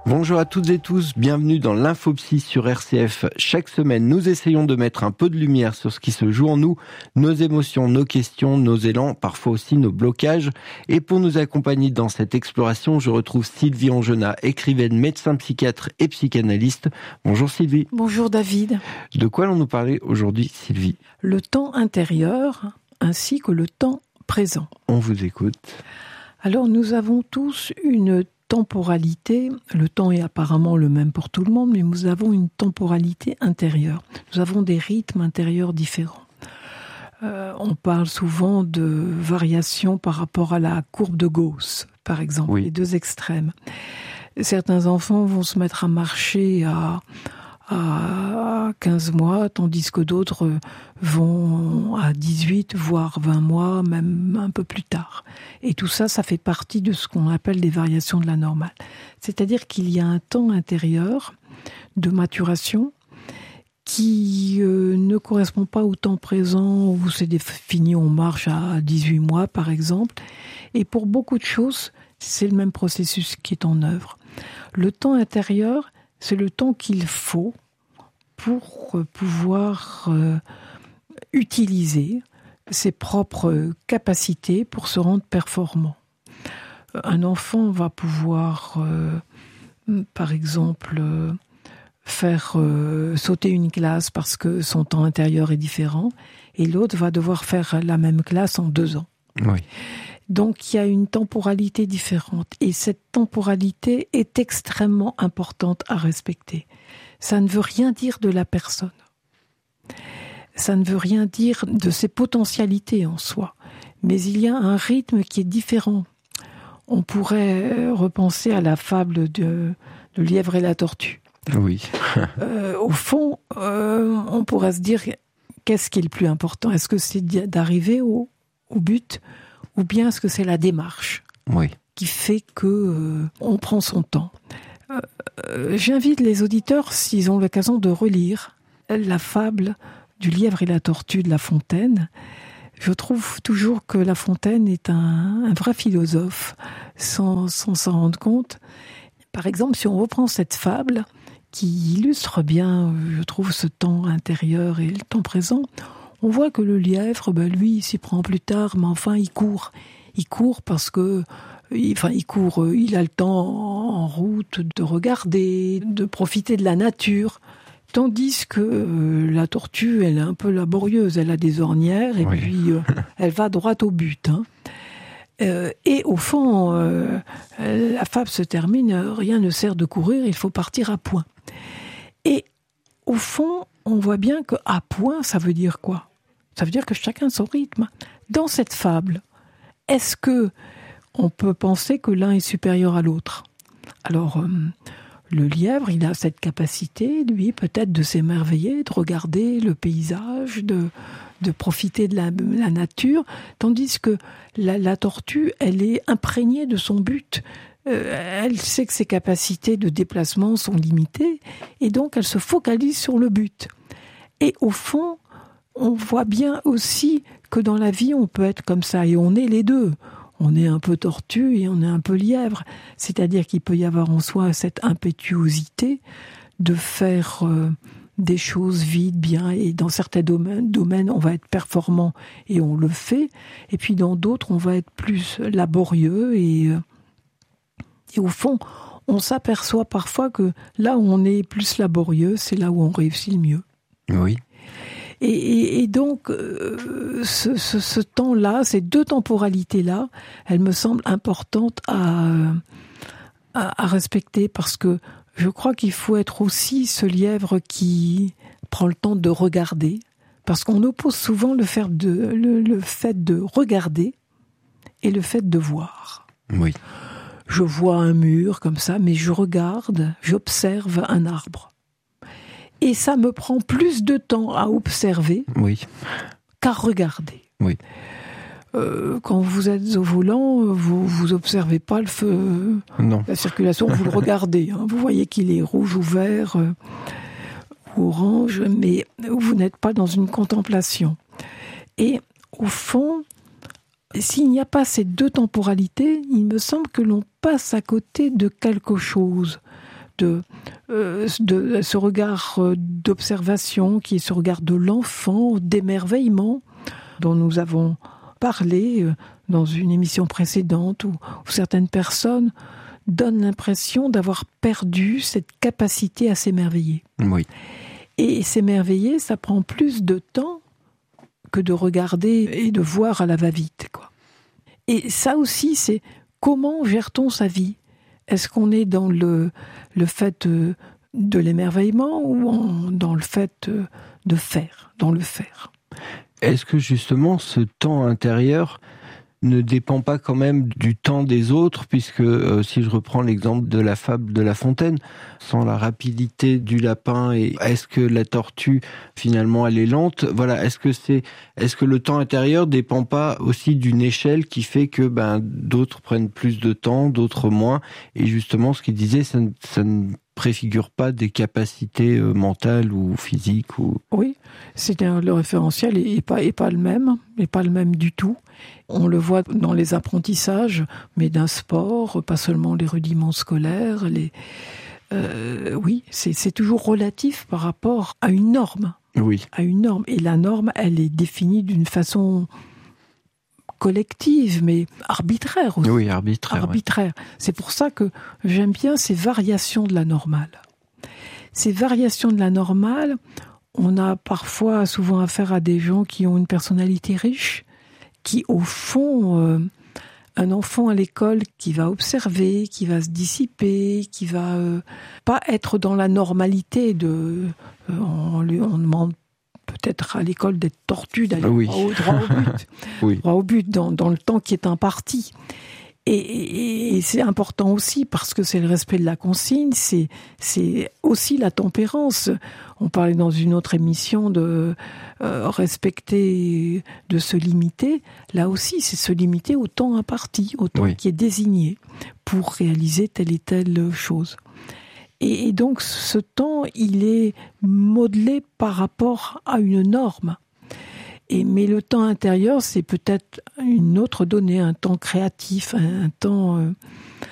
Bonjour à toutes et tous, bienvenue dans l'Infopsy sur RCF. Chaque semaine, nous essayons de mettre un peu de lumière sur ce qui se joue en nous, nos émotions, nos questions, nos élans, parfois aussi nos blocages. Et pour nous accompagner dans cette exploration, je retrouve Sylvie Angenat, écrivaine, médecin psychiatre et psychanalyste. Bonjour Sylvie. Bonjour David. De quoi allons-nous parler aujourd'hui, Sylvie ? Le temps intérieur ainsi que le temps présent. On vous écoute. Alors nous avons tous une temporalité, le temps est apparemment le même pour tout le monde, mais nous avons une temporalité intérieure. Nous avons des rythmes intérieurs différents. On parle souvent de variations par rapport à la courbe de Gauss, par exemple, les deux extrêmes. Certains enfants vont se mettre à marcher à 15 mois, tandis que d'autres vont à 18, voire 20 mois, même un peu plus tard. Et tout ça, ça fait partie de ce qu'on appelle des variations de la normale. C'est-à-dire qu'il y a un temps intérieur de maturation qui ne correspond pas au temps présent où c'est défini, on marche à 18 mois, par exemple. Et pour beaucoup de choses, c'est le même processus qui est en œuvre. Le temps intérieur, c'est le temps qu'il faut pour pouvoir utiliser ses propres capacités pour se rendre performant. Un enfant va pouvoir, par exemple, faire sauter une classe parce que son temps intérieur est différent, et l'autre va devoir faire la même classe en 2 ans. Oui. Donc il y a une temporalité différente, et cette temporalité est extrêmement importante à respecter. Ça ne veut rien dire de la personne. Ça ne veut rien dire de ses potentialités en soi. Mais il y a un rythme qui est différent. On pourrait repenser à la fable de lièvre et la tortue. Oui. Au fond, on pourrait se dire, qu'est-ce qui est le plus important ? Est-ce que c'est d'arriver au but ? Ou bien est-ce que c'est la démarche qui fait que on prend son temps ? J'invite les auditeurs, s'ils ont l'occasion, de relire la fable du lièvre et la tortue de La Fontaine. Je trouve toujours que La Fontaine est un vrai philosophe, sans s'en rendre compte. Par exemple, si on reprend cette fable, qui illustre bien, je trouve, ce temps intérieur et le temps présent, on voit que le lièvre, lui, il s'y prend plus tard, mais enfin, il court. Il court parce que, il a le temps en route de regarder, de profiter de la nature. Tandis que la tortue, elle est un peu laborieuse, elle a des ornières, et puis elle va droit au but. Et au fond, la fable se termine, rien ne sert de courir, il faut partir à point. Et au fond, on voit bien que à point, ça veut dire quoi ? Ça veut dire que chacun a son rythme. Dans cette fable, est-ce que on peut penser que l'un est supérieur à l'autre ? Alors, le lièvre, il a cette capacité, lui, peut-être de s'émerveiller, de regarder le paysage, de profiter de la nature, tandis que la tortue, elle est imprégnée de son but. Elle sait que ses capacités de déplacement sont limitées, et donc elle se focalise sur le but. Et au fond, on voit bien aussi que dans la vie, on peut être comme ça, et on est les deux. On est un peu tortue et on est un peu lièvre. C'est-à-dire qu'il peut y avoir en soi cette impétuosité de faire des choses vite, bien, et dans certains domaines, on va être performant et on le fait. Et puis dans d'autres, on va être plus laborieux et au fond, on s'aperçoit parfois que là où on est plus laborieux, c'est là où on réussit le mieux. Oui. Et donc, ce temps-là, ces deux temporalités-là, elles me semblent importantes à respecter, parce que je crois qu'il faut être aussi ce lièvre qui prend le temps de regarder, parce qu'on oppose souvent le fait de regarder et le fait de voir. Oui. Je vois un mur comme ça, mais je regarde, j'observe un arbre. Et ça me prend plus de temps à observer qu'à regarder. Oui. Quand vous êtes au volant, vous observez pas le feu, la circulation, vous le regardez. Vous voyez qu'il est rouge ou vert ou orange, mais vous n'êtes pas dans une contemplation. Et au fond, s'il n'y a pas ces deux temporalités, il me semble que l'on passe à côté de quelque chose. ce regard d'observation, qui est ce regard de l'enfant, d'émerveillement, dont nous avons parlé dans une émission précédente, où certaines personnes donnent l'impression d'avoir perdu cette capacité à s'émerveiller. Oui. Et s'émerveiller, ça prend plus de temps que de regarder et de voir à la va-vite, quoi. Et ça aussi, c'est comment gère-t-on sa vie ? Est-ce qu'on est dans le fait de l'émerveillement ou dans le fait de faire, dans le faire ? Est-ce que justement ce temps intérieur ne dépend pas quand même du temps des autres, puisque si je reprends l'exemple de la fable de La Fontaine, sans la rapidité du lapin, et est-ce que la tortue finalement elle est lente ? Voilà, est-ce que le temps intérieur dépend pas aussi d'une échelle qui fait que d'autres prennent plus de temps, d'autres moins, et justement ce qu'il disait, ça ne préfigure pas des capacités mentales ou physiques ou... Oui, le référentiel est pas le même du tout. On le voit dans les apprentissages, mais d'un sport, pas seulement les rudiments scolaires. Oui, c'est toujours relatif par rapport à une norme. Oui. À une norme. Et la norme, elle est définie d'une façon collective, mais arbitraire aussi. Oui, arbitraire. Ouais. C'est pour ça que j'aime bien ces variations de la normale. Ces variations de la normale, on a souvent affaire à des gens qui ont une personnalité riche, qui au fond, un enfant à l'école qui va observer, qui va se dissiper, qui va pas être dans la normalité on demande peut-être à l'école d'être tortue, d'aller droit au but, oui. Droit au but dans le temps qui est imparti. Et c'est important aussi parce que c'est le respect de la consigne, c'est aussi la tempérance. On parlait dans une autre émission de respecter, de se limiter. Là aussi, c'est se limiter au temps imparti, au temps qui est désigné pour réaliser telle et telle chose. Et donc, ce temps, il est modelé par rapport à une norme. Mais le temps intérieur, c'est peut-être une autre donnée, un temps créatif, un temps